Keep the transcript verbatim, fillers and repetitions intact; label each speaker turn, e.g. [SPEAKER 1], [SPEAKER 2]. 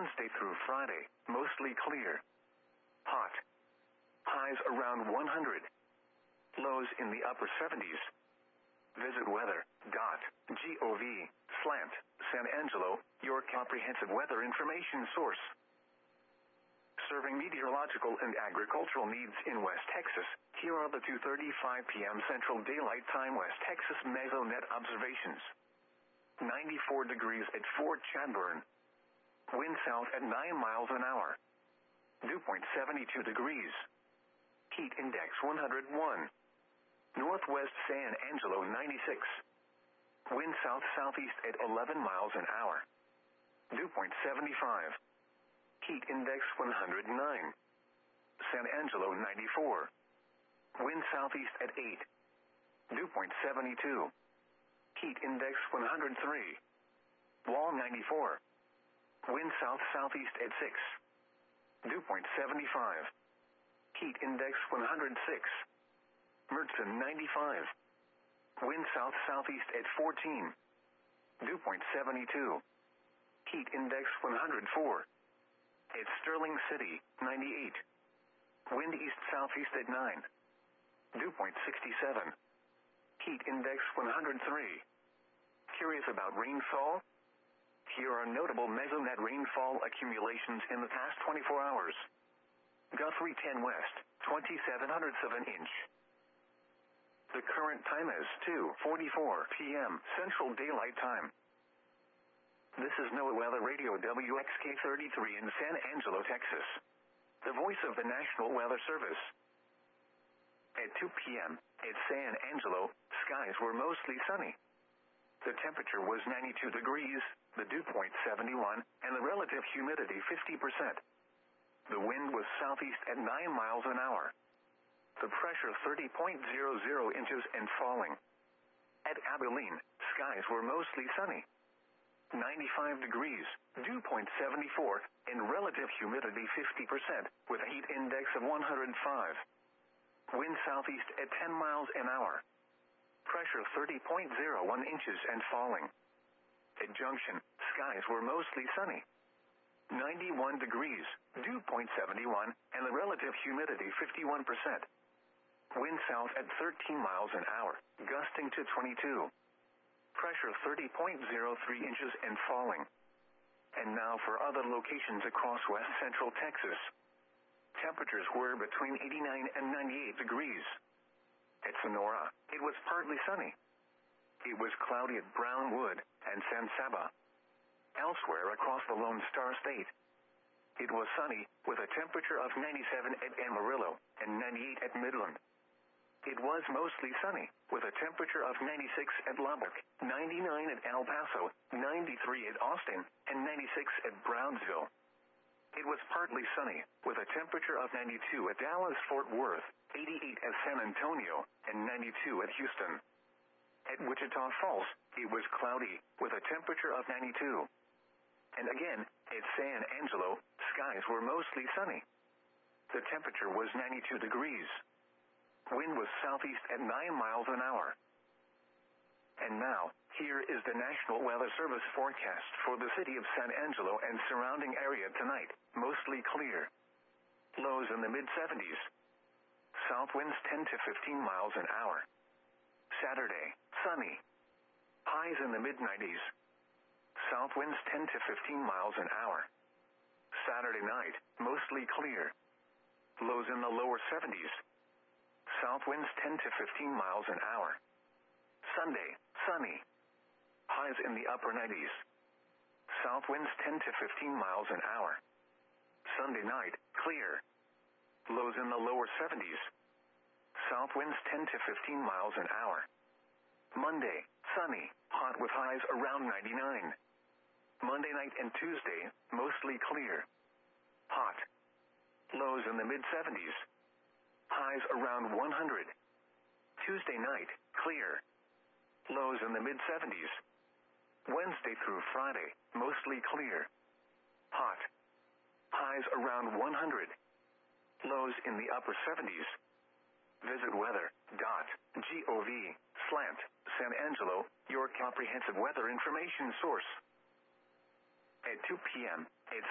[SPEAKER 1] Wednesday through Friday, mostly clear. Hot. Highs around one hundred. Lows in the upper seventies. Visit weather.gov slant San Angelo, your comprehensive weather information source. Serving meteorological and agricultural needs in West Texas, here are the two thirty-five p.m. Central Daylight Time West Texas Mesonet observations. ninety-four degrees at Fort Chadbourne. Wind south at nine miles an hour. Dew point seventy-two degrees. Heat index one hundred one. Northwest San Angelo ninety-six. Wind south-southeast at eleven miles an hour. Dew point seventy-five. Heat index one hundred nine. San Angelo ninety-four. Wind southeast at eight. Dew point seventy-two. Heat index one hundred three. Wall ninety-four. Wind south-southeast at six. Dew point seventy-five. Heat index one hundred six. Mertzen ninety-five. Wind south-southeast at fourteen. Dew point seventy-two. Heat index one hundred four. At Sterling City, ninety-eight. Wind east-southeast at nine. Dew point sixty-seven. Heat index one hundred three. Curious about rainfall? Here are notable Mesonet rainfall accumulations in the past twenty-four hours. Guthrie ten West, twenty-seven hundredths of an inch. The current time is two forty-four p.m. Central Daylight Time. This is NOAA Weather Radio W X K thirty-three in San Angelo, Texas. The voice of the National Weather Service. At two p.m. at San Angelo, skies were mostly sunny. The temperature was ninety-two degrees, the dew point seventy-one, and the relative humidity fifty percent. The wind was southeast at nine miles an hour. The pressure thirty point zero zero inches and falling. At Abilene, skies were mostly sunny. ninety-five degrees, dew point seventy-four, and relative humidity fifty percent, with a heat index of one hundred five. Wind southeast at ten miles an hour. Pressure thirty point zero one inches and falling. At Junction, skies were mostly sunny. ninety-one degrees, dew point seventy-one, and the relative humidity fifty-one percent. Wind south at thirteen miles an hour, gusting to twenty-two. Pressure thirty point zero three inches and falling. And now for other locations across west central Texas. Temperatures were between eighty-nine and ninety-eight degrees. At Sonora, it was partly sunny. It was cloudy at Brownwood and San Saba. Elsewhere across the Lone Star State, it was sunny, with a temperature of ninety-seven at Amarillo and ninety-eight at Midland. It was mostly sunny, with a temperature of ninety-six at Lubbock, ninety-nine at El Paso, ninety-three at Austin, and ninety-six at Brownsville. It was partly sunny, with a temperature of ninety-two at Dallas-Fort Worth, eighty-eight at San Antonio, and ninety-two at Houston. At Wichita Falls, it was cloudy, with a temperature of ninety-two. And again, at San Angelo, skies were mostly sunny. The temperature was ninety-two degrees. Wind was southeast at nine miles an hour. And now, here is the National Weather Service forecast for the city of San Angelo and surrounding area tonight. Mostly clear. Lows in the mid seventies. South winds ten to fifteen miles an hour. Saturday, sunny. Highs in the mid nineties. South winds ten to fifteen miles an hour. Saturday night, mostly clear. Lows in the lower seventies. South winds ten to fifteen miles an hour. Sunday, sunny. Highs in the upper nineties. South winds ten to fifteen miles an hour. Sunday night, clear. Lows in the lower seventies. South winds ten to fifteen miles an hour. Monday, sunny, hot with highs around ninety-nine. Monday night and Tuesday, mostly clear. Hot. Lows in the mid seventies. Highs around one hundred. Tuesday night, clear. Lows in the mid seventies. Wednesday through Friday, mostly clear. Hot. Highs around one hundred. Lows in the upper seventies. Visit weather.gov slant San Angelo, your comprehensive weather information source. At two p.m., it's